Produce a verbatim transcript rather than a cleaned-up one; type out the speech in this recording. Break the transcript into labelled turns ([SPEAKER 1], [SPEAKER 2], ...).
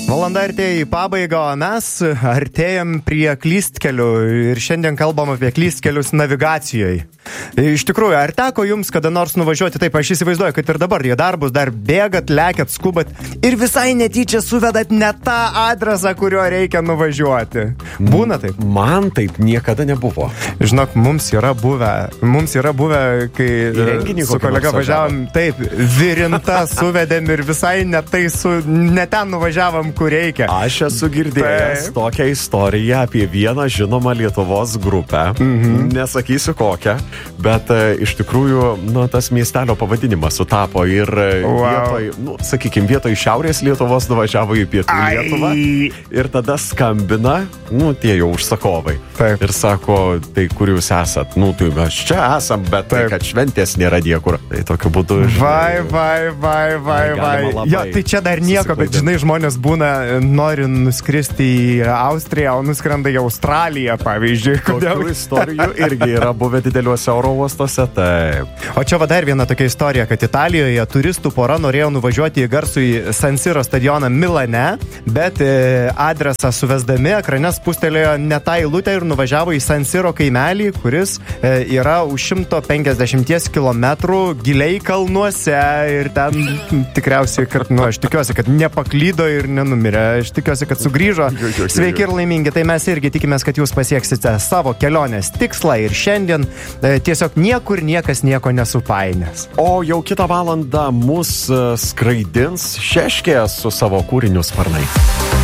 [SPEAKER 1] Valanda artėja į pabaigą, o mes artėjam prie klystkelių ir šiandien kalbam apie klystkelius navigacijoje. Iš tikrųjų, ar teko jums kada nors nuvažiuoti taip? Aš įsivaizduoju, kad ir dabar, jie darbus dar bėgat, lekiat, skubat ir visai netyčia suvedat ne tą adresą, kurio reikia nuvažiuoti. Būna taip?
[SPEAKER 2] Man taip niekada nebuvo.
[SPEAKER 1] Žinok, mums yra buvę, mums yra buvę, kai su kolega važiavom, taip, Virinta suvedėm ir visai ne, tai su, ne ten nuvažiavom, kur reikia.
[SPEAKER 2] Aš esu girdėjęs taip. Tokią istoriją apie vieną žinomą Lietuvos grupę. Mhm. Nesakysiu kokią, bet e, iš tikrųjų, nu, tas miestelio pavadinimas sutapo ir wow. vietoj, nu, sakykime, vietoj šiaurės Lietuvos nuvažiavo į pietų Ai. Lietuvą ir tada skambina, nu, tie jau užsakovai. Taip. Ir sako, tai kur jūs esat? Nu, tai mes čia esam, bet tai, kad šventės nėra niekur. Tai tokiu būdu, žinai.
[SPEAKER 1] Vai, vai, vai, vai, vai. Jo, tai čia dar nieko, bet žinai, žmonės būna, nori nuskristi į Austriją, o nuskrenda į Australiją, pavyzdžiui.
[SPEAKER 2] Tokių istorijų irgi yra buvę dideliuose oro uostose, taip.
[SPEAKER 1] O čia va dar viena tokia istorija, kad Italijoje turistų pora norėjo nuvažiuoti į garsųjį San Siro stadioną Milane, bet e, adresą suvesdami ekrane spustelėjo ne tą eilutę ir nuvažiavo į San Siro kaimelį, kuris e, yra už šimto penkiasdešimties kilometrų giliai kalnuose ir ten tikriausiai, kad, nu, aš tikiuosi, kad nepaklydo ir nenumirė. Aš tikiuosi, kad sugrįžo. Sveiki ir laimingi. Tai mes irgi tikimės, kad jūs pasieksite savo kelionės tikslą ir šiandien e, tiesiog niekur niekas nieko nesupainės.
[SPEAKER 2] O jau kitą valandą mus skraidins Šeškė su savo kūriniu Sparnai.